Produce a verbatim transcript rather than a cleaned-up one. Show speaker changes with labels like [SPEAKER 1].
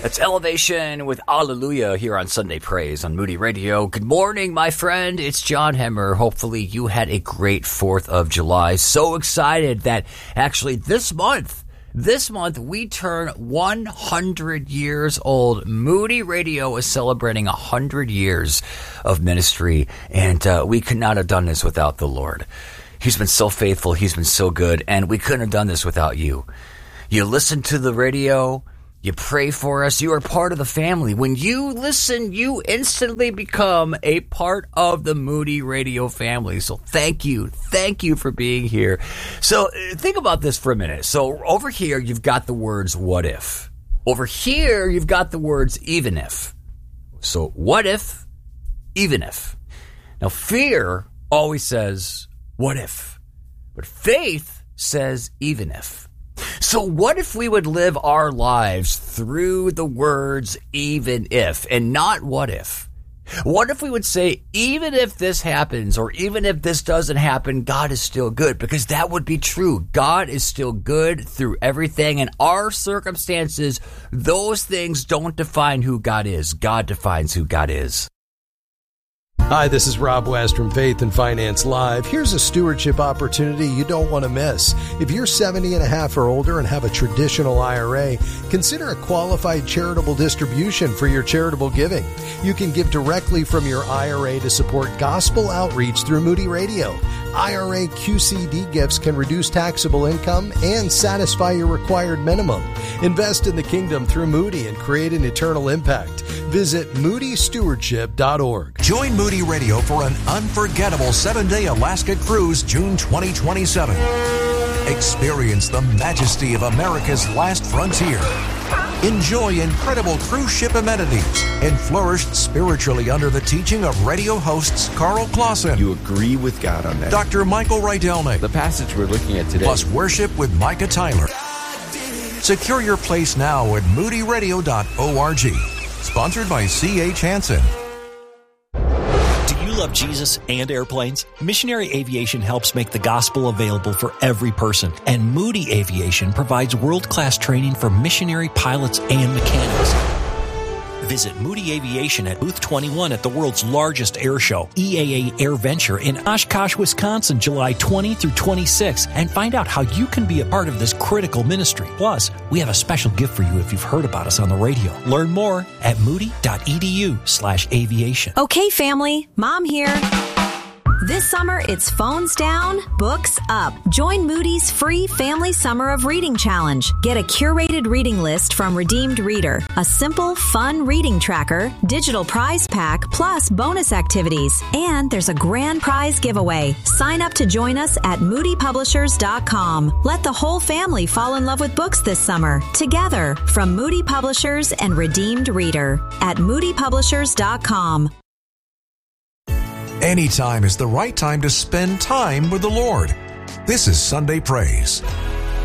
[SPEAKER 1] It's Elevation with Alleluia here on Sunday Praise on Moody Radio. Good morning, my friend. It's John Hemmer. Hopefully you had a great fourth of July. So excited that actually this month, this month we turn one hundred years old. Moody Radio is celebrating one hundred years of ministry, and uh, we could not have done this without the Lord. He's been so faithful. He's been so good, and we couldn't have done this without you. You listen to the radio. You pray for us. You are part of the family. When you listen, you instantly become a part of the Moody Radio family. So thank you. Thank you for being here. So think about this for a minute. So over here, you've got the words, what if? Over here, you've got the words, even if. So what if, even if. Now, fear always says, what if? But faith says, even if. So what if we would live our lives through the words even if and not what if? What if we would say, even if this happens or even if this doesn't happen, God is still good? Because that would be true. God is still good through everything. And our circumstances, those things don't define who God is. God defines who God is.
[SPEAKER 2] Hi, this is Rob West from Faith and Finance Live. Here's a stewardship opportunity you don't want to miss. If you're seventy and a half or older and have a traditional I R A, consider a qualified charitable distribution for your charitable giving. You can give directly from your I R A to support gospel outreach through Moody Radio. I R A Q C D gifts can reduce taxable income and satisfy your required minimum. Invest in the kingdom through Moody and create an eternal impact. Visit moody stewardship dot org.
[SPEAKER 3] Join Moody Radio for an unforgettable seven-day Alaska cruise June twenty twenty-seven. Experience the majesty of America's last frontier. Enjoy incredible cruise ship amenities and flourish spiritually under the teaching of radio hosts Carl Clausen.
[SPEAKER 4] You agree with God on that.
[SPEAKER 3] Doctor Michael Rydelnik.
[SPEAKER 4] The passage we're looking at today.
[SPEAKER 3] Plus worship with Micah Tyler. Secure your place now at moody radio dot org. Sponsored by C H Hansen.
[SPEAKER 5] Do you love Jesus and airplanes? Missionary Aviation helps make the gospel available for every person, and Moody Aviation provides world-class training for missionary pilots and mechanics. Visit Moody Aviation at Booth twenty-one at the world's largest air show, E A A Air Venture in Oshkosh, Wisconsin, July twentieth through twenty-sixth, and find out how you can be a part of this critical ministry. Plus, we have a special gift for you if you've heard about us on the radio. Learn more at moody.edu slash aviation.
[SPEAKER 6] Okay, family, Mom here. This summer, it's phones down, books up. Join Moody's free Family Summer of Reading Challenge. Get a curated reading list from Redeemed Reader, a simple, fun reading tracker, digital prize pack, plus bonus activities. And there's a grand prize giveaway. Sign up to join us at moody publishers dot com. Let the whole family fall in love with books this summer. Together, from Moody Publishers and Redeemed Reader at moody publishers dot com.
[SPEAKER 3] Anytime is the right time to spend time with the Lord. This is Sunday Praise.